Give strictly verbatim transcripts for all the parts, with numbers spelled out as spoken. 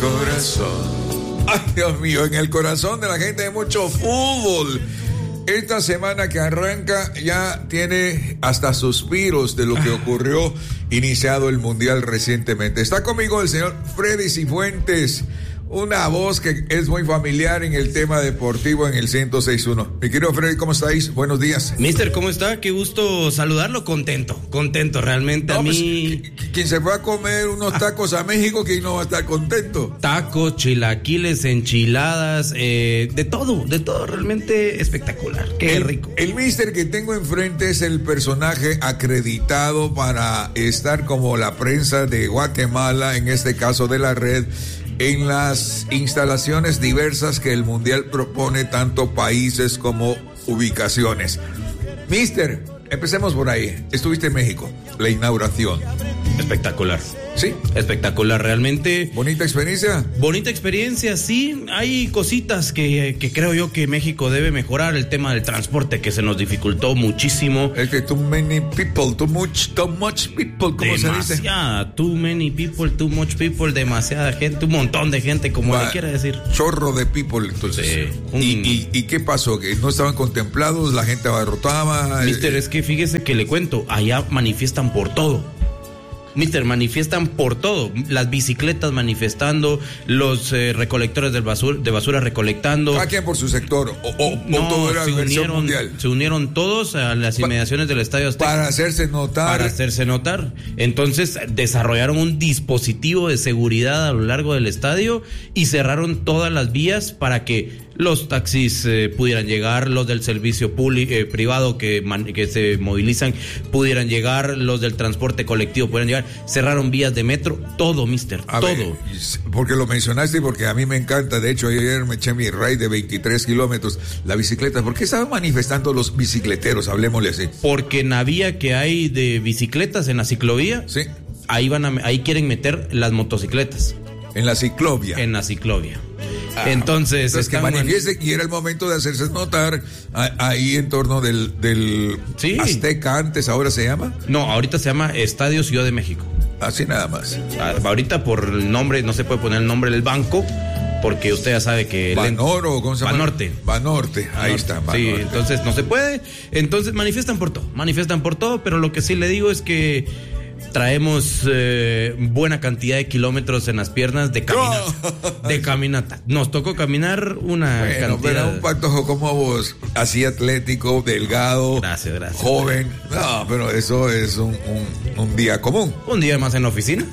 corazón. Ay, Dios mío, en el corazón de la gente hay mucho fútbol. Esta semana que arranca ya tiene hasta suspiros de lo que ocurrió iniciado el Mundial recientemente. Está conmigo el señor Freddy Cifuentes, una voz que es muy familiar en el tema deportivo en el ciento seis punto uno. Mi querido Freddy, ¿cómo estáis? Buenos días. Mister, ¿cómo está? Qué gusto saludarlo. Contento, contento realmente. No, a mí... Pues, quien se fue a comer unos tacos a México, ¿quién no va a estar contento? Tacos, chilaquiles, enchiladas, eh, de todo, de todo, realmente espectacular. Qué el, rico. El mister que tengo enfrente es el personaje acreditado para estar como la prensa de Guatemala, en este caso de la red, en las instalaciones diversas que el Mundial propone, tanto países como ubicaciones. Mister, empecemos por ahí. Estuviste en México, la inauguración. Espectacular. Sí. Espectacular, realmente. ¿Bonita experiencia? Bonita experiencia, sí. Hay cositas que, que creo yo que México debe mejorar. El tema del transporte, que se nos dificultó muchísimo. Es que too many people, too much, too much people, ¿cómo se dice? Demasiada, too many people, too much people, demasiada gente, un montón de gente, como Va, le quiera decir. Chorro de people, entonces. Sí, un... ¿Y, y, ¿Y qué pasó? ¿Que no estaban contemplados? ¿La gente abarrotaba? Mister, eh... es que fíjese que le cuento, allá manifiestan por todo. Mister, manifiestan por todo, las bicicletas manifestando, los eh, recolectores de basura, de basura recolectando. ¿Cada quien por su sector? ¿O, o, no, o todo era se versión unieron, mundial? Se unieron todos a las inmediaciones pa- del Estadio Azteca. Para hacerse notar. Para hacerse notar. Entonces desarrollaron un dispositivo de seguridad a lo largo del estadio y cerraron todas las vías para que los taxis eh, pudieran llegar, los del servicio público, eh, privado que, man, que se movilizan pudieran llegar, los del transporte colectivo pudieran llegar. Cerraron vías de metro, todo, mister, a todo. Ver, porque lo mencionaste y porque a mí me encanta. De hecho, ayer me eché mi ride de veintitrés kilómetros, la bicicleta. ¿Por qué estaban manifestando los bicicleteros? Hablemosle así. Porque en la vía que hay de bicicletas en la ciclovía, sí, ahí van a, ahí quieren meter las motocicletas. En la ciclovia. En la ciclovia. Ah, entonces, entonces que manifieste, y era el momento de hacerse notar ahí en torno del, del sí. Azteca, antes, ahora se llama. No, ahorita se llama Estadio Ciudad de México. Así nada más. Ahorita por el nombre, no se puede poner el nombre del banco, porque usted ya sabe que... Banoro, ¿cómo se llama? Banorte. Banorte, ahí Banorte. está. Banorte. Sí, entonces no se puede. Entonces manifiestan por todo, manifiestan por todo, pero lo que sí le digo es que traemos eh, buena cantidad de kilómetros en las piernas de caminata. No. De caminata. Nos tocó caminar una bueno, cantidad. Pero un pacto como vos, así atlético, delgado, gracias, gracias, joven. No, pero eso es un, un, un día común. Un día más en la oficina.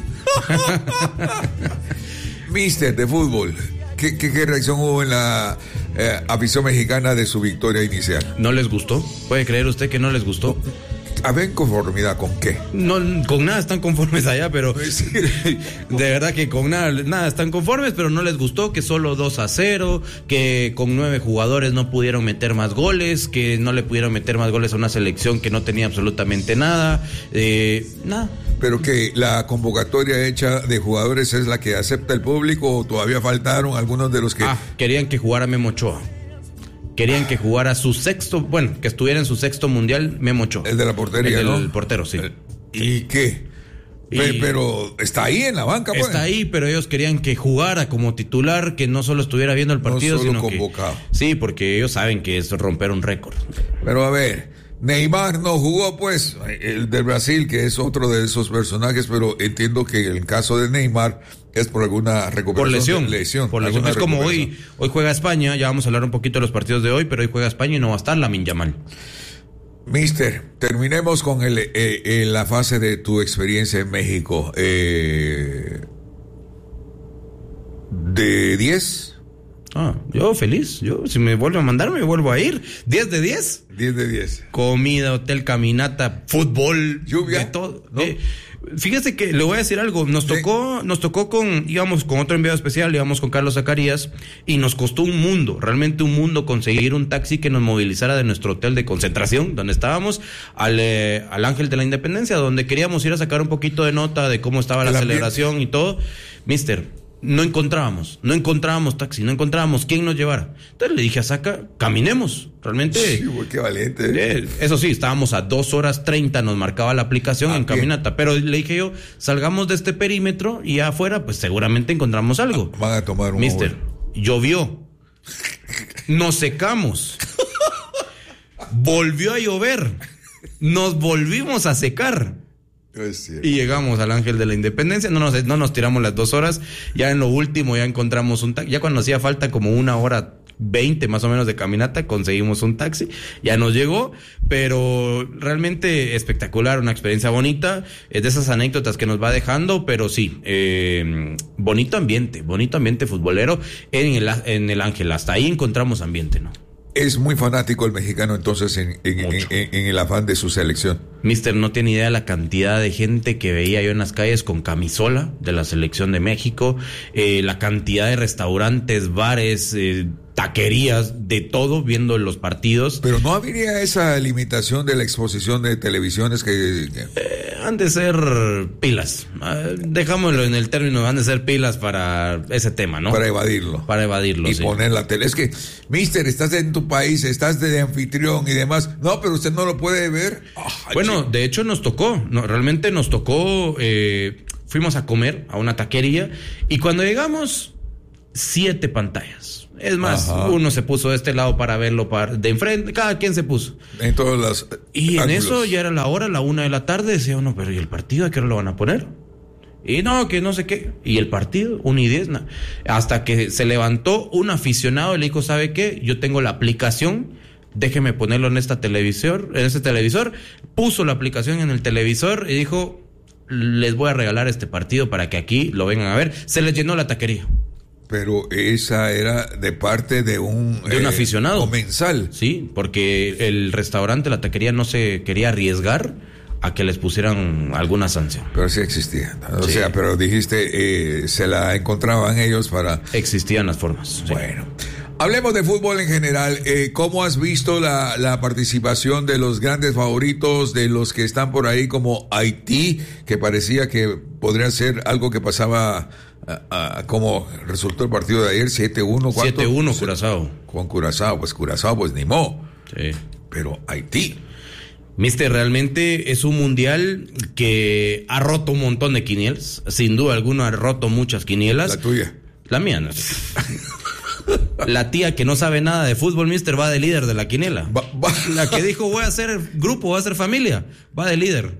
Mister de fútbol, ¿qué, qué, qué reacción hubo en la eh, afición mexicana de su victoria inicial? ¿No les gustó? ¿Puede creer usted que no les gustó? A ver, ¿conformidad con qué? No, con nada están conformes allá, pero de verdad que con nada, nada están conformes, pero no les gustó que solo dos a cero, que con nueve jugadores no pudieron meter más goles, que no le pudieron meter más goles a una selección que no tenía absolutamente nada, eh, nada. Pero que la convocatoria hecha de jugadores es la que acepta el público, o todavía faltaron algunos de los que... Ah, querían que jugara Memo Ochoa. Querían que jugara su sexto, bueno, que estuviera en su sexto mundial Memo Ochoa. El de la portería, el ¿no? El portero, sí. El, ¿Y qué? Y pero, pero está ahí en la banca, pues. Está ahí, pero ellos querían que jugara como titular, que no solo estuviera viendo el partido, no solo sino convocado. Que, sí, porque ellos saben que es romper un récord. Pero a ver, Neymar no jugó, pues, el de Brasil, que es otro de esos personajes, pero entiendo que el caso de Neymar es por alguna recuperación. Por lesión. lesión por lesión. Es como hoy, hoy juega España, ya vamos a hablar un poquito de los partidos de hoy, pero hoy juega España y no va a estar Lamine Yamal. Mister, terminemos con el, eh, eh, la fase de tu experiencia en México. Eh, ¿De diez? Ah, yo feliz. Yo, si me vuelvo a mandar, me vuelvo a ir. ¿diez de diez? diez de diez. Comida, hotel, caminata, fútbol. Lluvia. De todo. ¿No? Eh, fíjese que le voy a decir algo. Nos sí. tocó, nos tocó con, íbamos con otro enviado especial, íbamos con Carlos Zacarías, y nos costó un mundo, realmente un mundo, conseguir un taxi que nos movilizara de nuestro hotel de concentración, donde estábamos, al, eh, al Ángel de la Independencia, donde queríamos ir a sacar un poquito de nota de cómo estaba la celebración y todo. Mister, no encontrábamos, no encontrábamos taxi, no encontrábamos quién nos llevara. Entonces le dije a Saca, caminemos, realmente. Sí, güey, qué valiente. Eh, eso sí, estábamos a dos horas treinta, nos marcaba la aplicación ah, en bien. caminata, pero le dije yo, salgamos de este perímetro y afuera, pues seguramente encontramos algo. Van a tomar un Mister, llovió, nos secamos, volvió a llover, nos volvimos a secar. Y llegamos al Ángel de la Independencia, no nos, no nos tiramos las dos horas, ya en lo último ya encontramos un taxi, ya cuando hacía falta como una hora veinte más o menos de caminata, conseguimos un taxi, ya nos llegó, pero realmente espectacular, una experiencia bonita, es de esas anécdotas que nos va dejando, pero sí, eh, bonito ambiente, bonito ambiente futbolero en el, en el Ángel, hasta ahí encontramos ambiente, ¿no? Es muy fanático el mexicano entonces en, en, en, en, en el afán de su selección. Mister, no tiene idea la cantidad de gente que veía yo en las calles con camisola de la selección de México, eh, la cantidad de restaurantes, bares, eh, taquerías, de todo, viendo los partidos. Pero no habría esa limitación de la exposición de televisiones que... que... Eh, han de ser pilas, eh, dejámoslo en el término, han de ser pilas para ese tema, ¿no? Para evadirlo. Para evadirlo, y sí. poner la tele. Es que, mister, estás en tu país, estás de anfitrión y demás. No, pero usted no lo puede ver. Oh, bueno, chico. De hecho nos tocó, no, realmente nos tocó, eh, fuimos a comer a una taquería y cuando llegamos, siete pantallas. Es más, ajá, uno se puso de este lado para verlo para, de enfrente, cada quien se puso. En todas las Y ángulos. En eso ya era la hora, la una de la tarde, decía uno, pero ¿y el partido a qué hora lo van a poner? Y no, que no sé qué. Y el partido, una y diez, na. Hasta que se levantó un aficionado y le dijo, ¿sabe qué? Yo tengo la aplicación, déjeme ponerlo en esta televisor, en este televisor. Puso la aplicación en el televisor y dijo, les voy a regalar este partido para que aquí lo vengan a ver. Se les llenó la taquería. Pero esa era de parte de un... De un eh, aficionado. Comensal. Sí, porque el restaurante, la taquería no se quería arriesgar a que les pusieran alguna sanción. Pero sí existía. O sí. sea, pero dijiste, eh, se la encontraban ellos para... Existían las formas. Bueno. Sí. Hablemos de fútbol en general. Eh, ¿Cómo has visto la, la participación de los grandes favoritos, de los que están por ahí como Haití, que parecía que podría ser algo que pasaba... Uh, uh, como resultó el partido de ayer, siete uno. siete uno Curazao. Con Curazao, pues Curazao, pues ni mo. Sí. Pero Haití. Mister, realmente es un mundial que ha roto un montón de quinielas. Sin duda alguna ha roto muchas quinielas. La tuya. La mía no. La tía que no sabe nada de fútbol, mister, va de líder de la quiniela. Va, va. La que dijo voy a hacer grupo, voy a hacer familia, va de líder.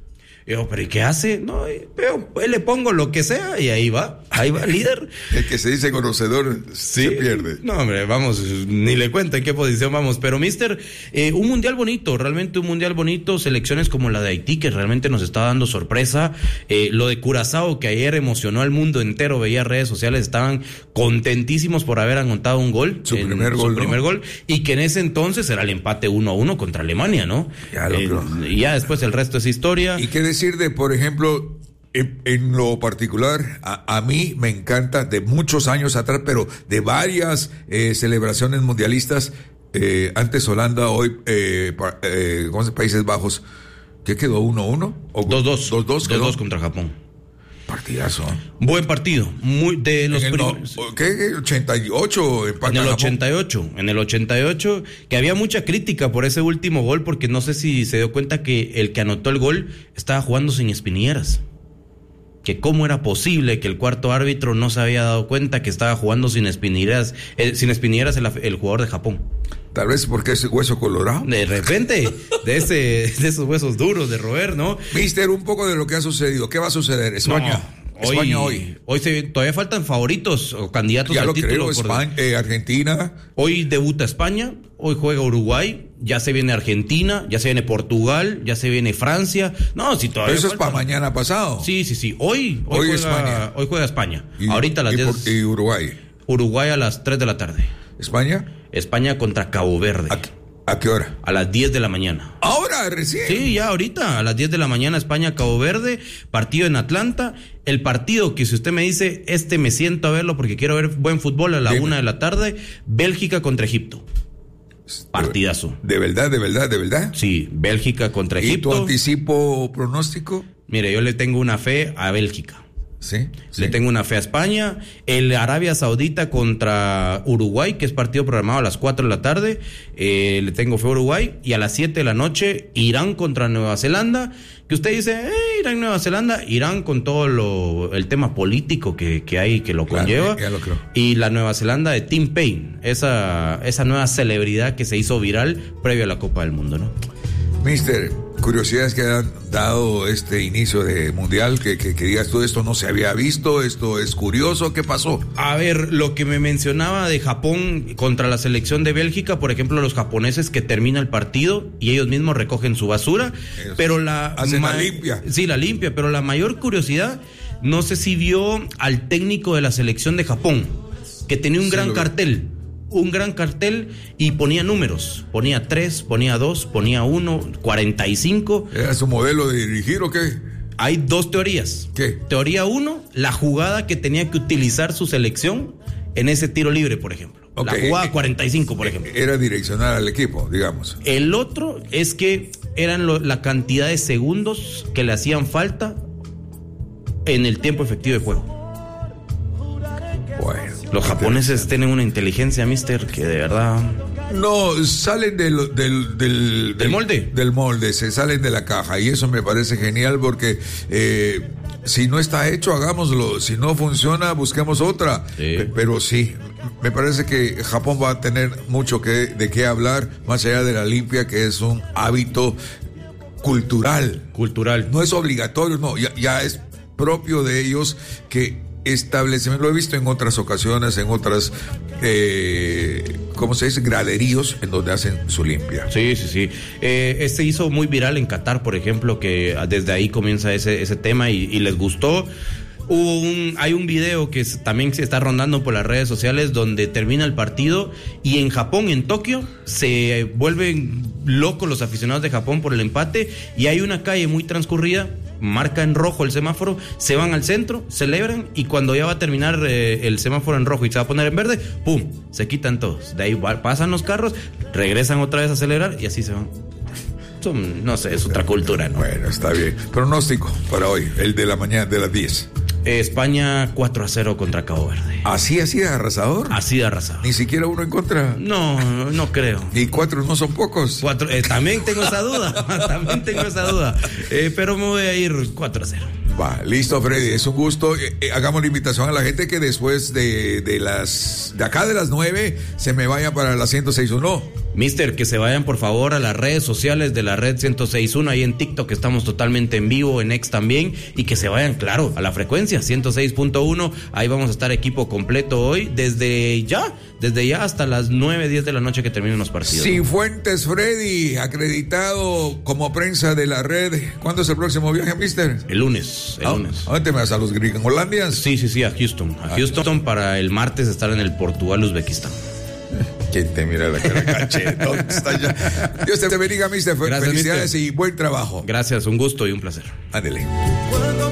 Yo, pero ¿y qué hace? No, yo, pues le pongo lo que sea y ahí va, ahí va, líder. El que se dice conocedor ¿Sí? se pierde. No, hombre, vamos, ni le cuento en qué posición vamos. Pero, mister, eh, un mundial bonito, realmente un mundial bonito. Selecciones como la de Haití, que realmente nos está dando sorpresa. Eh, lo de Curazao, que ayer emocionó al mundo entero, veía redes sociales, estaban contentísimos por haber anotado un gol. Su primer gol, Su primer ¿no? gol. Y que en ese entonces era el empate uno a uno contra Alemania, ¿no? Ya lo eh, creo. Y ya después el resto es historia. ¿Y qué decir de, por ejemplo, en, en lo particular, a, a mí me encanta, de muchos años atrás, pero de varias eh, celebraciones mundialistas, eh, antes Holanda, hoy eh, eh, ¿cómo se, Países Bajos, ¿qué quedó? ¿uno uno? dos dos. dos dos dos dos contra Japón. Partidazo. Buen partido, muy de los en el primeros. No, ¿Qué? ochenta y ocho En el ochenta y ocho, en el ochenta y ocho, que había mucha crítica por ese último gol, porque no sé si se dio cuenta que el que anotó el gol estaba jugando sin espinilleras. Que cómo era posible que el cuarto árbitro no se había dado cuenta que estaba jugando sin espinilleras, eh, sin espinilleras el, el jugador de Japón. Tal vez porque es hueso colorado. De repente, de ese, de esos huesos duros de roer, ¿no? Mister, un poco de lo que ha sucedido. ¿Qué va a suceder? España. No, hoy, España hoy. Hoy se, todavía faltan favoritos o candidatos ya al lo título. creo, España, eh, Argentina. Hoy debuta España, hoy juega Uruguay, ya se viene Argentina, ya se viene Portugal, ya se viene Francia. No, si todavía. Pero eso faltan. es para mañana pasado. Sí, sí, sí. Hoy, hoy, hoy juega España. Hoy juega España. Y, Ahorita a las y, diez. Por, y Uruguay. Uruguay a las tres de la tarde. ¿España? España contra Cabo Verde. ¿A, a qué hora? A las diez de la mañana. ¿Ahora, recién? Sí, ya ahorita, a las diez de la mañana, España-Cabo Verde, partido en Atlanta. El partido que si usted me dice, este me siento a verlo porque quiero ver buen fútbol a la Dime. una de la tarde, Bélgica contra Egipto. Partidazo. De verdad, de verdad, de verdad. Sí, Bélgica contra ¿Y Egipto. tu anticipo pronóstico? Mire, yo le tengo una fe a Bélgica. Sí, sí. Le tengo una fe a España. El Arabia Saudita contra Uruguay, que es partido programado a las cuatro de la tarde. Eh, le tengo fe a Uruguay. Y a las siete de la noche, Irán contra Nueva Zelanda. Que usted dice, eh, Irán, Nueva Zelanda. Irán con todo lo, el tema político que, que hay, que lo Claro, conlleva. ya lo creo. Y la Nueva Zelanda de Tim Payne. Esa, esa nueva celebridad que se hizo viral previo a la Copa del Mundo, ¿no? Mister, curiosidades que han dado este inicio de mundial, que, que, que digas tú, esto no se había visto, esto es curioso, ¿qué pasó? A ver, lo que me mencionaba de Japón contra la selección de Bélgica, por ejemplo, los japoneses que termina el partido y ellos mismos recogen su basura, Ellos pero la... hacen la limpia. Sí, la limpia, pero la mayor curiosidad, no sé si vio al técnico de la selección de Japón, que tenía un Sí, gran lo vi. cartel. Un gran cartel y ponía números. Ponía tres, ponía dos, ponía uno, cuarenta y cinco. ¿Era su modelo de dirigir o qué? Hay dos teorías. ¿Qué? Teoría uno, la jugada que tenía que utilizar su selección en ese tiro libre, por ejemplo. Ok. La jugada cuarenta y cinco, por ejemplo. Era direccionar al equipo, digamos. El otro es que eran lo- la cantidad de segundos que le hacían falta en el tiempo efectivo de juego. Bueno. Los japoneses tienen una inteligencia, mister, que de verdad... No, salen del, del, del, ¿Del molde? Del molde, se salen de la caja. Y eso me parece genial porque eh, si no está hecho, hagámoslo. Si no funciona, busquemos otra. Sí. Pe- Pero sí, me parece que Japón va a tener mucho que, de qué hablar, más allá de la limpia, que es un hábito cultural. Cultural. No es obligatorio, no, ya, ya es propio de ellos que establecen, lo he visto en otras ocasiones, en otras, eh, ¿cómo se dice? Graderíos en donde hacen su limpia. Sí, sí, sí. Eh, este hizo muy viral en Qatar, por ejemplo, que desde ahí comienza ese, ese tema y, y les gustó. Hubo un, hay un video que es- también se está rondando por las redes sociales donde termina el partido y en Japón, en Tokio, se vuelven locos los aficionados de Japón por el empate y hay una calle muy transcurrida, marca en rojo el semáforo, se van al centro, celebran y cuando ya va a terminar eh, el semáforo en rojo y se va a poner en verde, ¡pum!, se quitan todos. De ahí va- pasan los carros, regresan otra vez a celebrar y así se van. Son, no sé, es otra cultura, ¿no? Bueno, está bien. Pronóstico para hoy, el de la mañana de las diez. Eh, España cuatro a cero contra Cabo Verde. ¿Así, así de arrasador? Así de arrasado. Ni siquiera uno en contra. No, no creo. Y cuatro no son pocos. Cuatro, eh, también tengo esa duda, también tengo esa duda. Eh, pero me voy a ir cuatro a cero. Va, listo, Freddy, es un gusto. Eh, eh, hagamos la invitación a la gente que después de, de las de acá de las nueve se me vaya para la ciento seis punto uno. Mister, que se vayan por favor a las redes sociales de la red ciento seis punto uno, ahí en TikTok estamos totalmente en vivo, en X también, y que se vayan, claro, a la frecuencia ciento seis punto uno, ahí vamos a estar equipo completo hoy, desde ya, desde ya hasta las nueve, diez de la noche que terminen los partidos. Cifuentes Freddy, acreditado como prensa de la red. ¿Cuándo es el próximo viaje, mister? El lunes, el ¿A, lunes. ¿A dónde te vas? ¿A los Gringolandias? Sí, sí, sí, a Houston. A Houston para el martes estar en el Portugal-Uzbekistán. ¿Quién te mira la cara cachetón? Está ya. Dios te bendiga, mister. Gracias, Felicidades mister. y buen trabajo. Gracias, un gusto y un placer. Ándele.